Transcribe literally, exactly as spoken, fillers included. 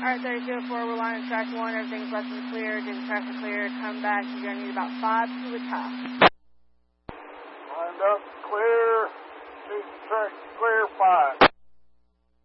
Alright, thirty-two oh four, we're lining track one. Everything's less than clear. Didn't traffic clear. Come back. You're going to need about five to the top. Lined up, clear. Chasing track, clear.